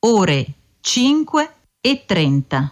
ore 5:30.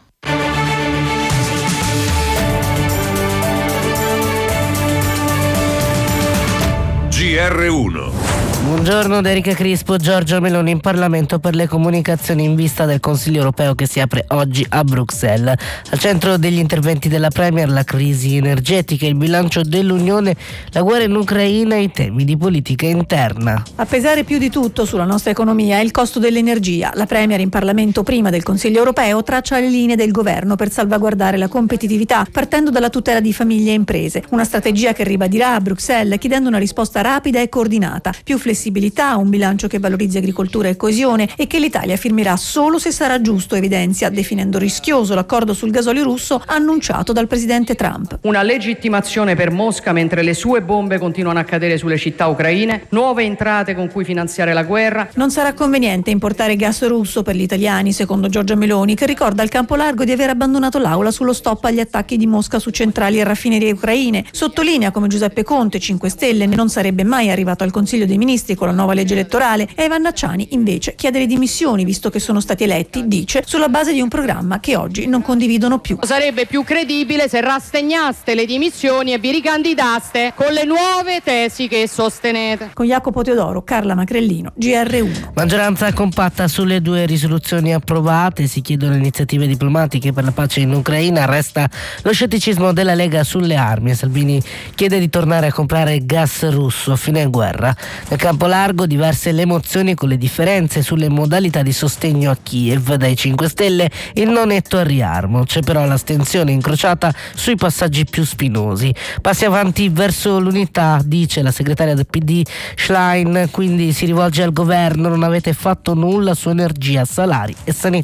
GR1. Buongiorno da Erika Crispo. Giorgia Meloni in Parlamento per le comunicazioni in vista del Consiglio europeo che si apre oggi a Bruxelles. Al centro degli interventi della Premier la crisi energetica, il bilancio dell'Unione, la guerra in Ucraina e i temi di politica interna. A pesare più di tutto sulla nostra economia è il costo dell'energia. La Premier in Parlamento prima del Consiglio europeo traccia le linee del governo per salvaguardare la competitività partendo dalla tutela di famiglie e imprese. Una strategia che ribadirà a Bruxelles chiedendo una risposta rapida e coordinata, più flessibilità, un bilancio che valorizzi agricoltura e coesione e che l'Italia firmerà solo se sarà giusto, evidenzia, definendo rischioso l'accordo sul gasolio russo annunciato dal presidente Trump. Una legittimazione per Mosca mentre le sue bombe continuano a cadere sulle città ucraine, nuove entrate con cui finanziare la guerra. Non sarà conveniente importare gas russo per gli italiani, secondo Giorgia Meloni, che ricorda al campo largo di aver abbandonato l'aula sullo stop agli attacchi di Mosca su centrali e raffinerie ucraine. Sottolinea come Giuseppe Conte, 5 Stelle, non sarebbe mai arrivato al Consiglio dei Ministri con la nuova legge elettorale, e Ivan Nacciani invece chiede le dimissioni visto che sono stati eletti, dice, sulla base di un programma che oggi non condividono più. Sarebbe più credibile se rassegnaste le dimissioni e vi ricandidaste con le nuove tesi che sostenete. Con Jacopo Teodoro, Carla Macrellino, GR1. Maggioranza compatta sulle 2 risoluzioni approvate, si chiedono iniziative diplomatiche per la pace in Ucraina, resta lo scetticismo della Lega sulle armi. Salvini chiede di tornare a comprare gas russo a fine guerra. Nel campo largo diverse le emozioni con le differenze sulle modalità di sostegno a Kiev. Dai 5 Stelle il no netto al riarmo, c'è però l'astensione incrociata sui passaggi più spinosi. Passi avanti verso l'unità, dice la segretaria del PD Schlein, quindi si rivolge al governo: non avete fatto nulla su energia, salari e sanità.